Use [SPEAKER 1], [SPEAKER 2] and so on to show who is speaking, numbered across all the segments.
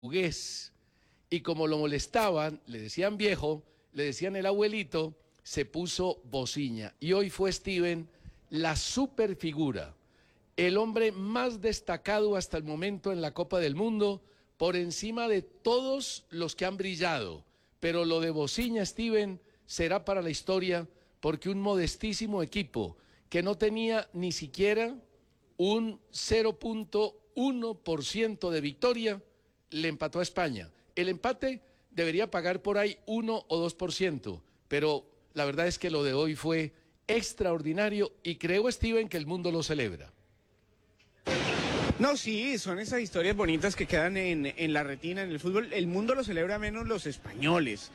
[SPEAKER 1] portugués. Y como lo molestaban, le decían viejo, le decían el abuelito, se puso Bociña. Y hoy fue Steven la superfigura, el hombre más destacado hasta el momento en la Copa del Mundo, por encima de todos los que han brillado. Pero lo de Bociña, Steven, será para la historia, porque un modestísimo equipo que no tenía ni siquiera un 0.1% de victoria, le empató a España. El empate debería pagar por ahí 1 o 2%, pero la verdad es que lo de hoy fue extraordinario y creo, Steven, que el mundo lo celebra.
[SPEAKER 2] No, sí, son esas historias bonitas que quedan en la retina, en el fútbol. El mundo lo celebra menos los españoles,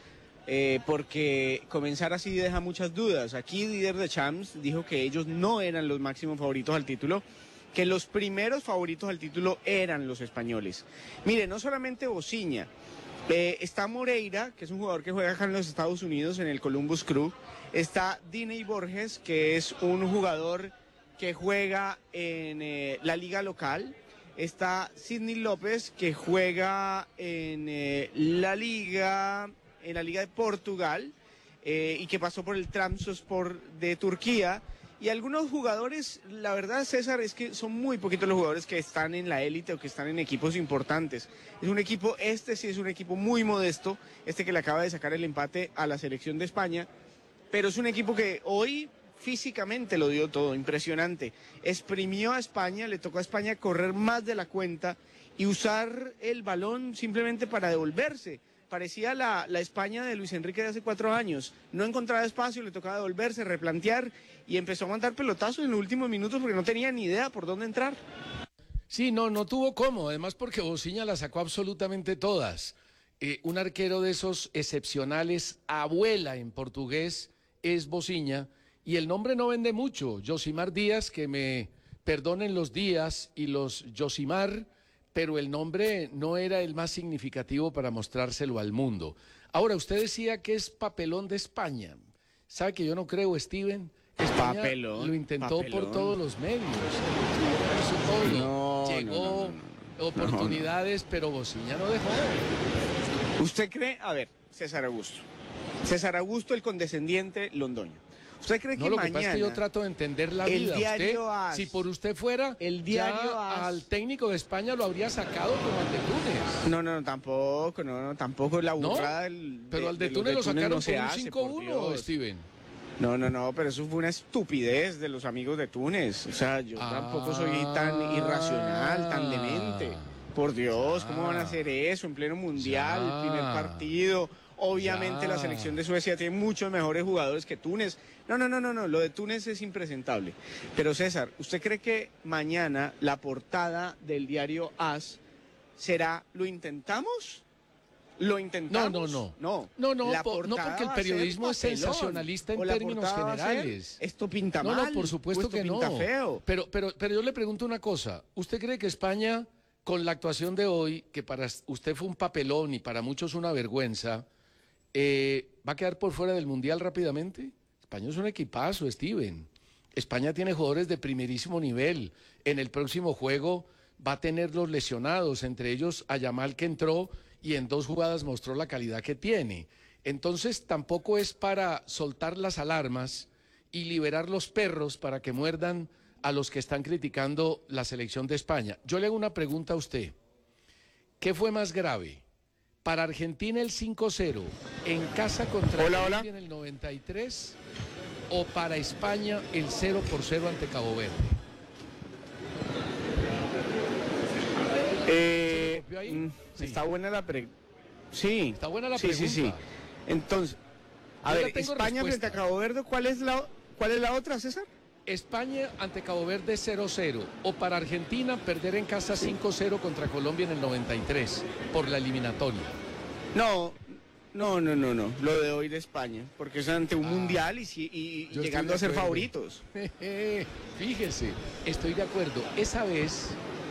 [SPEAKER 2] porque comenzar así deja muchas dudas. Aquí Didier Deschamps dijo que ellos no eran los máximos favoritos al título, que los primeros favoritos al título eran los españoles. Mire, no solamente Bociña, está Moreira, que es un jugador que juega acá en los Estados Unidos, en el Columbus Crew. Está Diney Borges, que es un jugador que juega en la liga local. Está Sidney López, que juega en la liga de Portugal y que pasó por el Trabzonspor de Turquía. Y algunos jugadores, la verdad, César, es que son muy poquitos los jugadores que están en la élite o que están en equipos importantes. Es un equipo, sí es un equipo muy modesto, que le acaba de sacar el empate a la selección de España, pero es un equipo que hoy físicamente lo dio todo, impresionante. Exprimió a España, le tocó a España correr más de la cuenta y usar el balón simplemente para devolverse. Parecía la España de Luis Enrique de hace 4 años. No encontraba espacio, le tocaba devolverse, replantear y empezó a mandar pelotazos en los últimos minutos porque no tenía ni idea por dónde entrar.
[SPEAKER 1] Sí, no tuvo cómo, además porque Bociña la sacó absolutamente todas. Un arquero de esos excepcionales, abuela en portugués, es Bociña, y el nombre no vende mucho. Josimar Díaz, que me perdonen los Díaz y los Josimar, pero el nombre no era el más significativo para mostrárselo al mundo. Ahora, usted decía que es papelón de España. ¿Sabe que yo no creo, Steven? España lo intentó por todos los medios. Hizo todo. Llegó oportunidades, pero Bociña no dejó.
[SPEAKER 2] ¿Usted cree? A ver, César Augusto, el condescendiente Londoño. ¿Usted cree que
[SPEAKER 1] no, lo
[SPEAKER 2] mañana...
[SPEAKER 1] que pasa es que yo trato de entender la vida.
[SPEAKER 2] El diario
[SPEAKER 1] usted,
[SPEAKER 2] AS,
[SPEAKER 1] si por usted fuera,
[SPEAKER 2] el diario
[SPEAKER 1] ya
[SPEAKER 2] AS,
[SPEAKER 1] al técnico de España lo habría sacado como al de Túnez.
[SPEAKER 2] Tampoco la burrada.
[SPEAKER 1] Pero al de Túnez lo sacaron por un 5-1, Steven.
[SPEAKER 2] No, pero eso fue una estupidez de los amigos de Túnez. O sea, yo tampoco soy tan irracional, tan demente. Por Dios, ¿cómo van a hacer eso en pleno mundial, primer partido? Obviamente la selección de Suecia tiene muchos mejores jugadores que Túnez. No, lo de Túnez es impresentable. Pero César, ¿usted cree que mañana la portada del diario AS será ¿lo intentamos? ¿Lo intentamos?
[SPEAKER 1] No, porque el periodismo es sensacionalista en términos generales.
[SPEAKER 2] Esto pinta mal.
[SPEAKER 1] No, por supuesto que no.
[SPEAKER 2] Feo.
[SPEAKER 1] Pero yo le pregunto una cosa. ¿Usted cree que España, con la actuación de hoy, que para usted fue un papelón y para muchos una vergüenza, va a quedar por fuera del Mundial rápidamente? España es un equipazo, Steven. España tiene jugadores de primerísimo nivel. En el próximo juego va a tener los lesionados, entre ellos a Yamal, que entró y en 2 jugadas mostró la calidad que tiene. Entonces tampoco es para soltar las alarmas y liberar los perros para que muerdan a los que están criticando la selección de España. Yo le hago una pregunta a usted. ¿Qué fue más grave? ¿Para Argentina el 5-0 en casa contra Colombia en el 93 o para España el 0-0 ante Cabo Verde?
[SPEAKER 2] Está buena la pregunta. Sí.
[SPEAKER 1] Está buena la pregunta.
[SPEAKER 2] Sí. Entonces, España frente a Cabo Verde, ¿cuál es la otra, César?
[SPEAKER 1] España ante Cabo Verde 0-0 o para Argentina perder en casa 5-0 contra Colombia en el 93 por la eliminatoria.
[SPEAKER 2] No, lo de hoy de España, porque es ante un mundial y llegando a ser favoritos.
[SPEAKER 1] Fíjese, estoy de acuerdo. Esa vez,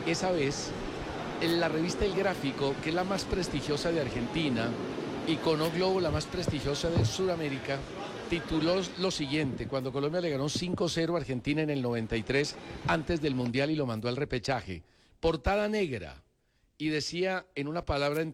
[SPEAKER 1] en la revista El Gráfico, que es la más prestigiosa de Argentina, y con O Globo, la más prestigiosa de Sudamérica, tituló lo siguiente: cuando Colombia le ganó 5-0 a Argentina en el 93 antes del Mundial y lo mandó al repechaje. Portada negra: y decía en una palabra